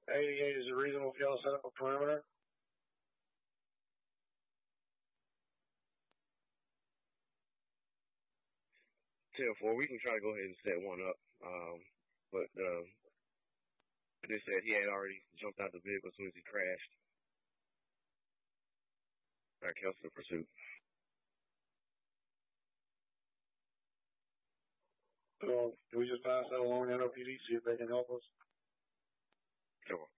88 is it reasonable if y'all set up a perimeter? 10-4, we can try to go ahead and set one up. But they said he had already jumped out the vehicle as soon as he crashed. All right, Kelsey, pursuit. So, do we just pass that along to NOPD, see if they can help us? Sure.